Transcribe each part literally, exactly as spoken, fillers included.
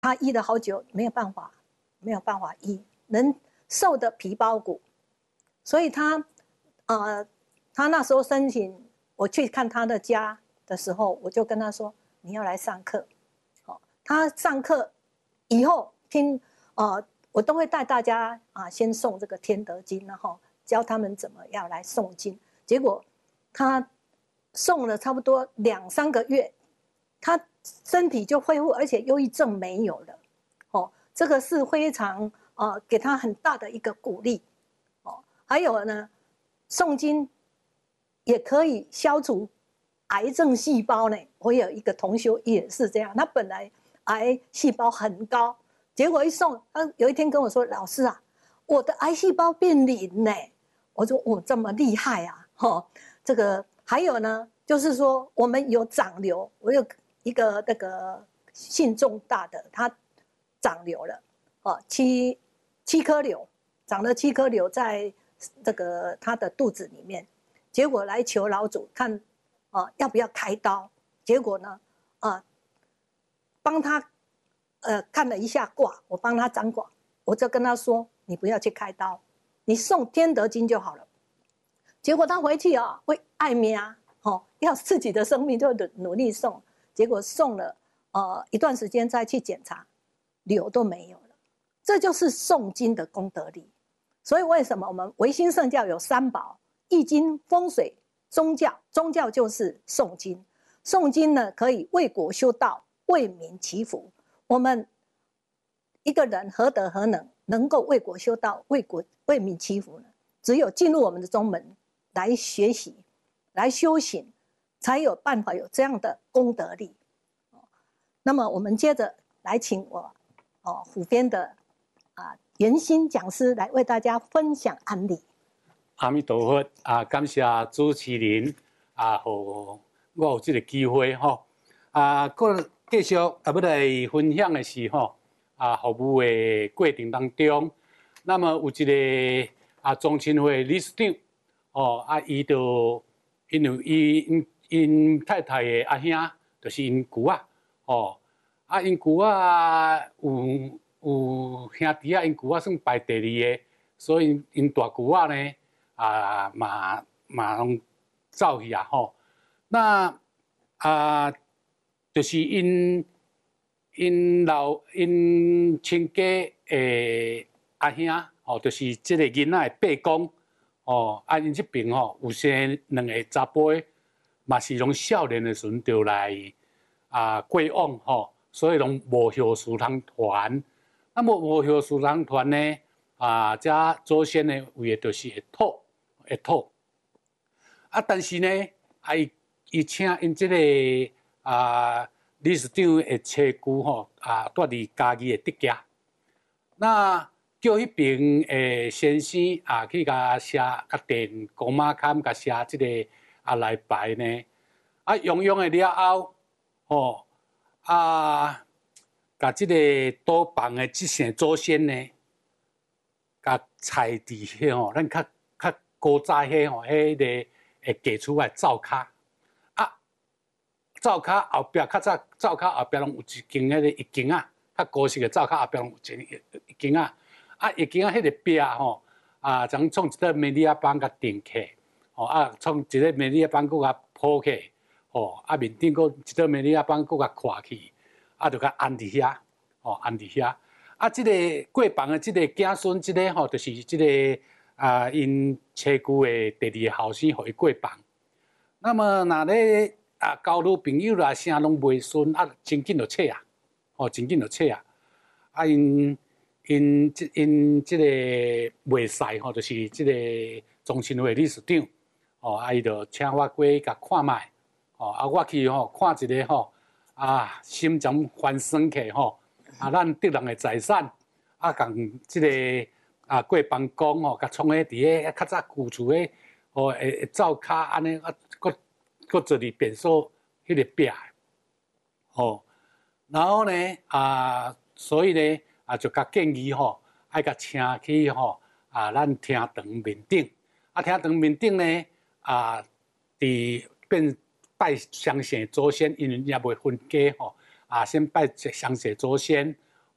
他医了好久，没有办法，没有办法医，人瘦的皮包骨，所以他，呃，他那时候申请我去看他的家的时候，我就跟他说你要来上课，好、哦，他上课以后听，呃，我都会带大家啊先诵这个天德经，然后教他们怎么样来诵经。结果他诵了差不多两三个月，他身体就恢复，而且忧郁症没有了。哦，这个是非常呃给他很大的一个鼓励。哦，还有呢，诵经也可以消除癌症细胞呢。我有一个同学也是这样，他本来癌细胞很高，结果一诵，他有一天跟我说：“老师啊，我的癌细胞变零呢。”我说：“哦，这么厉害啊！”哦，这个还有呢，就是说我们有长瘤，我有一个那个姓重大的，他长瘤了，哦，七七颗瘤，长了七颗瘤在这个他的肚子里面，结果来求老祖看，啊、呃，要不要开刀？结果呢，啊、呃，帮他呃看了一下卦，我帮他掌卦，我就跟他说，你不要去开刀，你诵天德经就好了。结果他回去啊、哦，会爱命啊，哦，要自己的生命就努力诵，结果诵了呃一段时间再去检查，瘤都没有了。这就是诵经的功德力。所以为什么我们维新圣教有三宝：易经、风水、宗教。宗教就是诵经，诵经呢可以为国修道，为民祈福。我们一个人何德何能，能够为国修道，为国为民祈福呢？只有进入我们的宗门来学习，来修行，才有办法有这样的功德力。那么我们接着来请我哦虎编的啊元心讲师来为大家分享案例。 阿弥陀佛啊！感谢主持人啊，和我有这个机会吼啊，个继续啊要来分享的是吼啊服务的过程当中，那么有一个啊宗亲会理事长哦啊，伊就因为伊因因太太的阿兄就是因姑啊哦啊因姑啊有有兄弟啊，因姑啊算排第二个，所以因大姑啊呢。啊，嘛嘛拢走去啊吼，那啊，就是因因老因亲家诶阿兄吼，就是即个囡仔的伯公哦，啊因这边吼有生两个查甫的，嘛是拢少年的时阵就来啊过往吼，所以拢无孝书堂团。那么无孝书堂团呢啊，这祖先呢为的就是会土。会土啊，但是呢，啊，伊伊请因即、这个啊理事长的妻姑吼啊，住伫家己的德家，那叫迄边诶先生啊去甲写甲电公妈坎甲写即个啊来牌呢，啊用用的了后，吼啊，甲即个倒房的即姓祖先呢，甲菜伫迄吼，咱较较。古早迄吼，迄个会嫁出来灶骹啊，灶骹后壁较早，灶骹后壁拢有一间迄个一间啊，较古式的灶骹后壁拢有一一间啊，啊一间啊，迄个壁吼啊，将创一个美利亚板甲钉起，吼啊，创一个美利亚板佫甲铺起，吼啊面顶佫一个美利亚板佫甲跨起，啊就甲安伫遐，吼安伫遐，啊，即、这个过房的即个子孙，即、这个吼就是即、这个。啊，因妻姑的第二个后生，互伊过房。那么，若咧啊，交女朋友啦，啥拢袂顺，啊，真紧就切啊，哦，真紧就切啊。啊，因因即因即个袂使吼，就是即个中心会理事长，哦，啊，伊就请我过甲看卖，哦，啊，我去吼看一个吼，啊，心将翻升起吼，啊，咱得人的财产，啊，共即个。啊，过房讲吼，甲创迄伫个较早旧厝诶，吼会会灶骹安尼，啊，搁搁做伫变数迄个壁，吼。然后呢，啊，所以呢，啊，就甲建议吼，爱甲请去吼，啊，咱厅堂面顶，啊，厅堂面顶呢，啊，伫变拜相姓祖先，因为也袂分家吼，啊，先拜相姓祖先，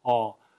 哦，